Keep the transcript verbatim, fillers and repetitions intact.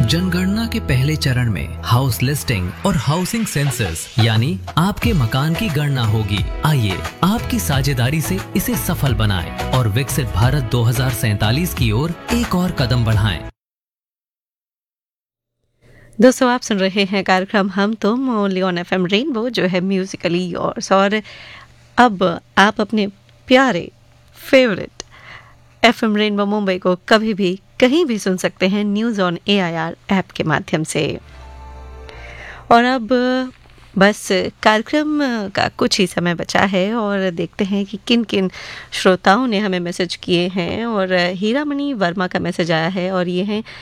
जनगणना के पहले चरण में हाउस लिस्टिंग और हाउसिंग सेंसस यानी आपके मकान की गणना होगी। आइए आपकी साझेदारी से इसे सफल बनाएं और विकसित भारत दो हज़ार सैंतालीस की ओर एक और कदम बढ़ाएं। दोस्तों, आप सुन रहे हैं कार्यक्रम हम तुम ओनली ऑन एफएम रेनबो, जो है म्यूजिकली योर्स। और अब आप अपने प्यारे फेवरेट एफएम रेनबो मुंबई को कभी भी कहीं भी सुन सकते हैं न्यूज़ ऑन एआईआर ऐप के माध्यम से। और अब बस कार्यक्रम का कुछ ही समय बचा है और देखते हैं कि किन किन श्रोताओं ने हमें मैसेज किए हैं। और हीरामणि वर्मा का मैसेज आया है और ये हैं